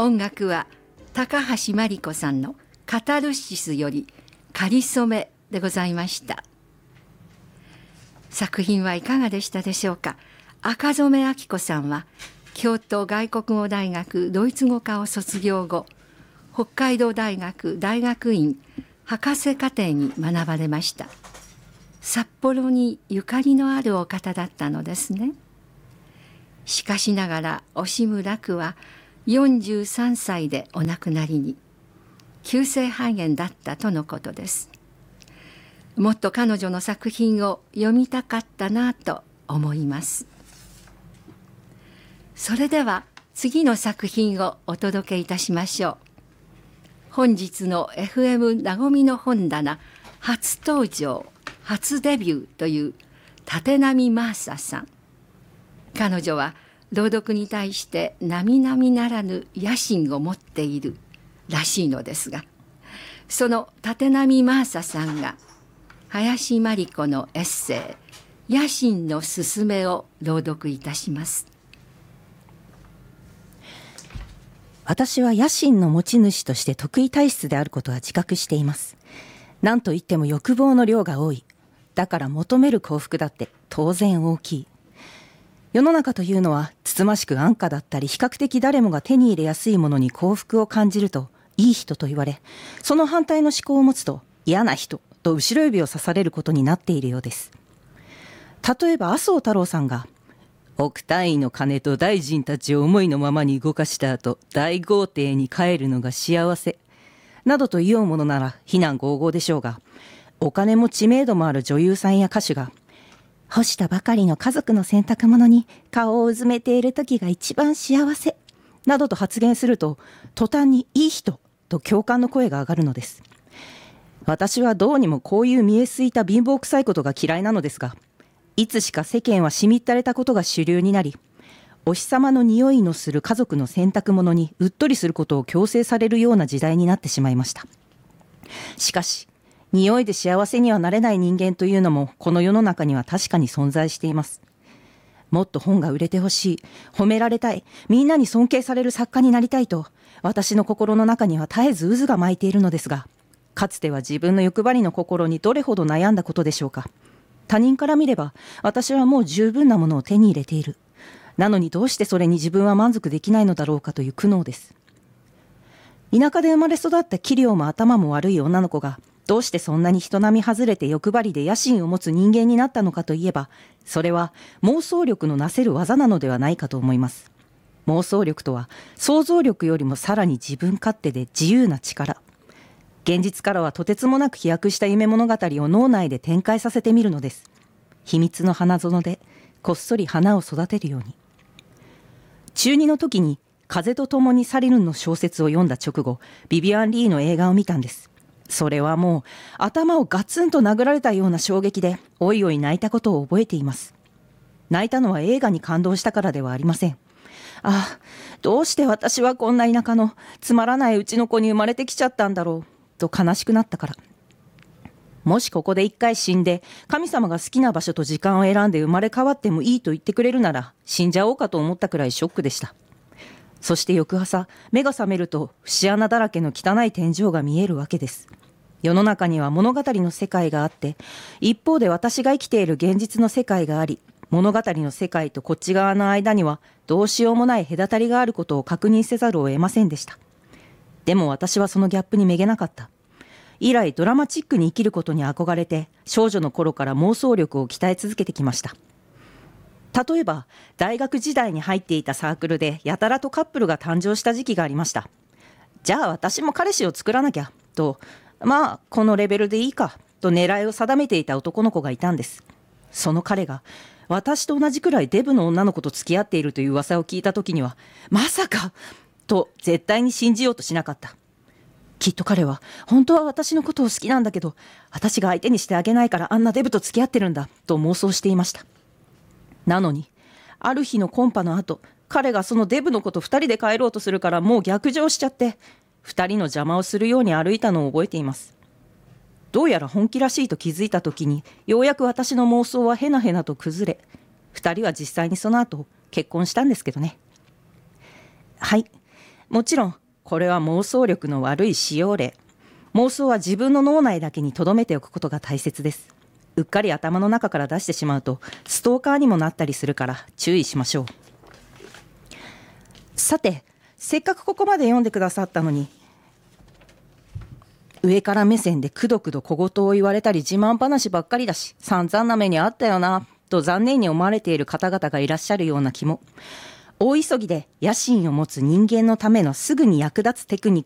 音楽は高橋真理子さんのカタルシスよりかりそめでございました。作品はいかがでしたでしょうか。赤染明子さんは京都外国語大学ドイツ語科を卒業後、北海道大学大学院博士課程に学ばれました。札幌にゆかりのあるお方だったのですね。しかしながら押村区は43歳でお亡くなりに、急性肺炎だったとのことです。もっと彼女の作品を読みたかったなと思います。それでは次の作品をお届けいたしましょう。本日の FM なごみの本棚初登場初デビューという立浪真麻さん。彼女は朗読に対して並々ならぬ野心を持っているらしいのですが、その立浪真麻さんが林真理子のエッセイ野心のすすめを朗読いたします。 私は野心の持ち主として得意体質であることは自覚しています。何といっても欲望の量が多い。だから求める幸福だって当然大きい。世の中というのはつつましく安価だったり比較的誰もが手に入れやすいものに幸福を感じるといい人と言われ、その反対の思考を持つと嫌な人と後ろ指を刺されることになっているようです。例えば麻生太郎さんが億単位の金と大臣たちを思いのままに動かした後大豪邸に帰るのが幸せなどと言おうものなら非難合々でしょうが、お金も知名度もある女優さんや歌手が干したばかりの家族の洗濯物に顔をうずめている時が一番幸せなどと発言すると、途端にいい人と共感の声が上がるのです。私はどうにもこういう見えすいた貧乏臭いことが嫌いなのですが、いつしか世間はしみったれたことが主流になり、お日様の匂いのする家族の洗濯物にうっとりすることを強制されるような時代になってしまいました。しかし匂いで幸せにはなれない人間というのもこの世の中には確かに存在しています。もっと本が売れてほしい、褒められたい、みんなに尊敬される作家になりたいと私の心の中には絶えず渦が巻いているのですが、かつては自分の欲張りの心にどれほど悩んだことでしょうか。他人から見れば私はもう十分なものを手に入れている。なのにどうしてそれに自分は満足できないのだろうかという苦悩です。田舎で生まれ育った器量も頭も悪い女の子がどうしてそんなに人並み外れて欲張りで野心を持つ人間になったのかといえば、それは妄想力のなせる技なのではないかと思います。妄想力とは想像力よりもさらに自分勝手で自由な力。現実からはとてつもなく飛躍した夢物語を脳内で展開させてみるのです。秘密の花園でこっそり花を育てるように。中2の時に風と共に去りぬの小説を読んだ直後、ビビアン・リーの映画を見たんです。それはもう頭をガツンと殴られたような衝撃で、おいおい泣いたことを覚えています。泣いたのは映画に感動したからではありません。ああ、どうして私はこんな田舎のつまらないうちの子に生まれてきちゃったんだろうと悲しくなったから。もしここで一回死んで神様が好きな場所と時間を選んで生まれ変わってもいいと言ってくれるなら死んじゃおうかと思ったくらいショックでした。そして翌朝目が覚めると節穴だらけの汚い天井が見えるわけです。世の中には物語の世界があって、一方で私が生きている現実の世界があり、物語の世界とこっち側の間にはどうしようもない隔たりがあることを確認せざるを得ませんでした。でも私はそのギャップにめげなかった。以来ドラマチックに生きることに憧れて、少女の頃から妄想力を鍛え続けてきました。例えば大学時代に入っていたサークルでやたらとカップルが誕生した時期がありました。じゃあ私も彼氏を作らなきゃと、まあこのレベルでいいかと狙いを定めていた男の子がいたんです。その彼が私と同じくらいデブの女の子と付き合っているという噂を聞いた時には、まさかと絶対に信じようとしなかった。きっと彼は本当は私のことを好きなんだけど、私が相手にしてあげないからあんなデブと付き合ってるんだと妄想していました。なのにある日のコンパの後、彼がそのデブの子と2人で帰ろうとするからもう逆上しちゃって、2人の邪魔をするように歩いたのを覚えています。どうやら本気らしいと気づいた時に、ようやく私の妄想はへなへなと崩れ、2人は実際にその後結婚したんですけどね。はい、 もちろんこれは妄想力の悪い使用例。妄想は自分の脳内だけに留めておくことが大切です。うっかり頭の中から出してしまうとストーカーにもなったりするから注意しましょう。さて、せっかくここまで読んでくださったのに、上から目線でくどくど小言を言われたり自慢話ばっかりだし、散々な目にあったよなと残念に思われている方々がいらっしゃるような気も。大急ぎで野心を持つ人間のためのすぐに役立つテクニッ